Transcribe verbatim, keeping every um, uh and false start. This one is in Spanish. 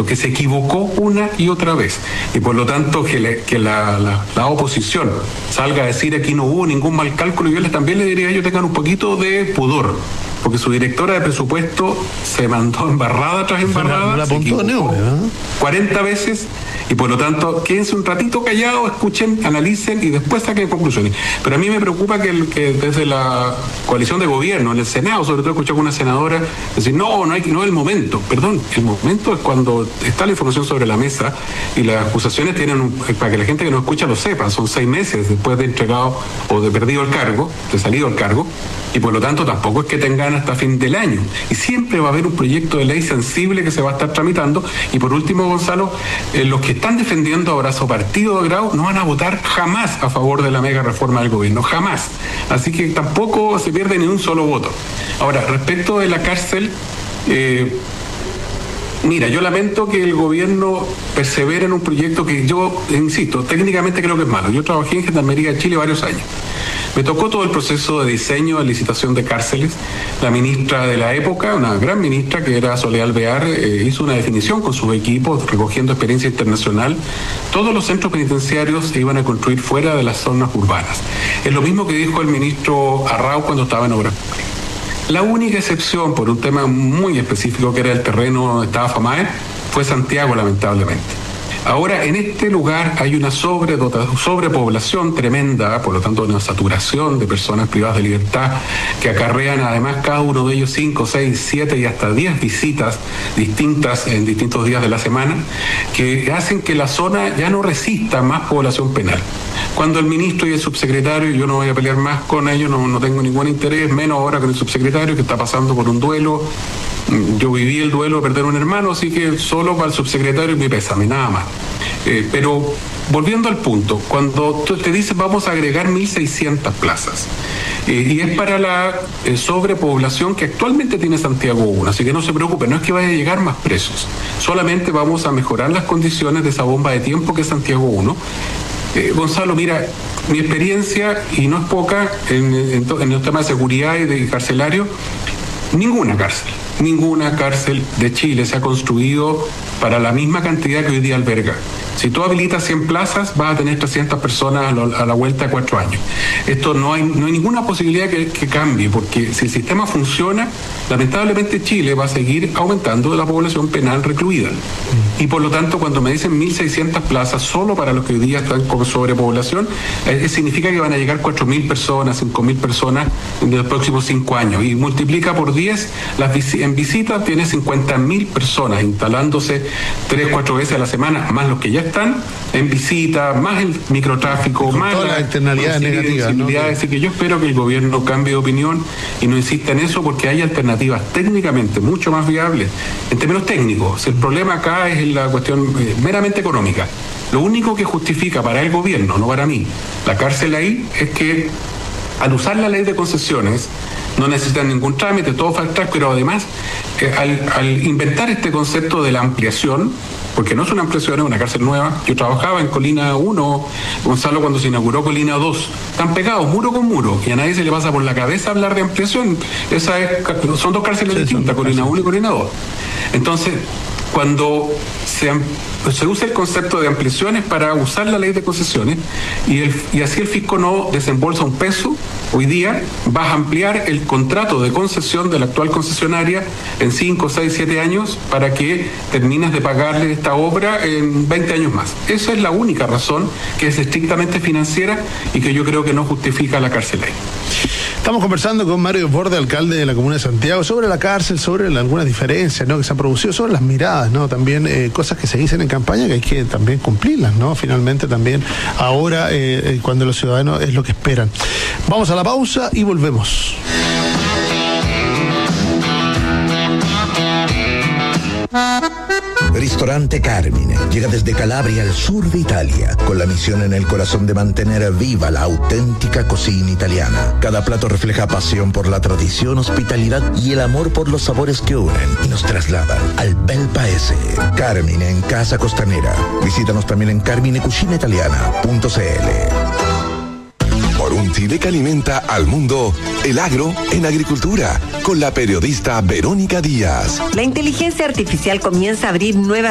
presupuesto, que se equivocó una y otra vez. Y por lo tanto, que, le, que la, la, la oposición salga a decir aquí no hubo ningún mal cálculo, yo les, también le diría a ellos tengan un poquito de pudor. Porque su directora de presupuesto se mandó embarrada tras embarrada, no la se equivocó ¿no? cuarenta veces, y por lo tanto quédense un ratito callados, escuchen, analicen y después saquen conclusiones. Pero a mí me preocupa que, el, que desde la coalición de gobierno, en el Senado, sobre todo escuché a una senadora decir, no, no, hay, no es el momento. Perdón, el momento es cuando está la información sobre la mesa y las acusaciones tienen, un, para que la gente que nos escucha lo sepa, son seis meses después de entregado o de perdido el cargo, de salido el cargo, y por lo tanto tampoco es que tengan hasta fin del año. Y siempre va a haber un proyecto de ley sensible que se va a estar tramitando. Y por último, Gonzalo, eh, los que están defendiendo abrazo partido de grado no van a votar jamás a favor de la mega reforma del gobierno, jamás. Así que tampoco se pierde ni un solo voto. Ahora, respecto de la cárcel, eh, mira, yo lamento que el gobierno persevere en un proyecto que yo, insisto, técnicamente creo que es malo. Yo trabajé en Gendarmería de Chile varios años. Me tocó todo el proceso de diseño, de licitación de cárceles. La ministra de la época, una gran ministra que era Soledad Alvear, eh, hizo una definición con sus equipos, recogiendo experiencia internacional. Todos los centros penitenciarios se iban a construir fuera de las zonas urbanas. Es lo mismo que dijo el ministro Arrau cuando estaba en obras públicas. La única excepción, por un tema muy específico que era el terreno donde estaba FAMAE, fue Santiago, lamentablemente. Ahora, en este lugar hay una sobrepoblación tremenda, por lo tanto una saturación de personas privadas de libertad que acarrean además cada uno de ellos cinco, seis, siete y hasta diez visitas distintas en distintos días de la semana, que hacen que la zona ya no resista más población penal. Cuando el ministro y el subsecretario, yo no voy a pelear más con ellos, no, no tengo ningún interés, menos ahora con el subsecretario que está pasando por un duelo. Yo viví el duelo de perder un hermano, así que solo para el subsecretario mi pésame, nada más. Eh, pero volviendo al punto, cuando tú te dices vamos a agregar mil seiscientas plazas, eh, y es para la eh, sobrepoblación que actualmente tiene Santiago uno, así que no se preocupe, no es que vaya a llegar más presos, solamente vamos a mejorar las condiciones de esa bomba de tiempo que es Santiago uno. Eh, Gonzalo, mira, mi experiencia, y no es poca, en, en, en el tema de seguridad y de carcelario, ninguna cárcel, ninguna cárcel de Chile se ha construido para la misma cantidad que hoy día alberga. Si tú habilitas cien plazas, vas a tener trescientas personas a, lo, a la vuelta de cuatro años. Esto no hay, no hay ninguna posibilidad que, que cambie, porque si el sistema funciona, lamentablemente Chile va a seguir aumentando la población penal recluida. Y por lo tanto, cuando me dicen mil seiscientas plazas solo para los que hoy día están con sobrepoblación, eh, significa que van a llegar cuatro mil personas, cinco mil personas en los próximos cinco años. Y multiplica por diez, las vis- en visitas tiene cincuenta mil personas instalándose tres, cuatro veces a la semana, más los que ya están en visita, más el microtráfico, con más todas las externalidades negativas, ¿no? Así que yo espero que el gobierno cambie de opinión y no insista en eso, porque hay alternativas técnicamente mucho más viables en términos técnicos. El problema acá es la cuestión eh, meramente económica. Lo único que justifica para el gobierno, no para mí, la cárcel ahí, es que al usar la ley de concesiones no necesitan ningún trámite, todo fast track, pero además eh, al, al inventar este concepto de la ampliación, porque no es una ampliación, es una cárcel nueva. Yo trabajaba en Colina uno, Gonzalo, cuando se inauguró Colina dos. Están pegados muro con muro y a nadie se le pasa por la cabeza hablar de ampliación. Esa es, son dos cárceles sí, distintas, Colina uno y Colina dos. Entonces, cuando se, se usa el concepto de ampliaciones para usar la ley de concesiones y, el, y así el fisco no desembolsa un peso, hoy día vas a ampliar el contrato de concesión de la actual concesionaria en cinco, seis, siete años para que termines de pagarle esta obra en veinte años más. Esa es la única razón, que es estrictamente financiera y que yo creo que no justifica la cárcel ahí. Estamos conversando con Mario Desbordes, alcalde de la Comuna de Santiago, sobre la cárcel, sobre algunas diferencias, ¿no?, que se han producido, sobre las miradas, ¿no? También eh, cosas que se dicen en campaña que hay que también cumplirlas, ¿no? Finalmente también ahora eh, cuando los ciudadanos es lo que esperan. Vamos a la pausa y volvemos. Ristorante Carmine llega desde Calabria al sur de Italia, con la misión en el corazón de mantener viva la auténtica cocina italiana. Cada plato refleja pasión por la tradición, hospitalidad y el amor por los sabores que unen y nos trasladan al bel paese. Carmine en Casa Costanera. Visítanos también en carmine cucina italiana punto c l. Por un Chile que alimenta al mundo, el agro en agricultura, con la periodista Verónica Díaz. La inteligencia artificial comienza a abrir nuevas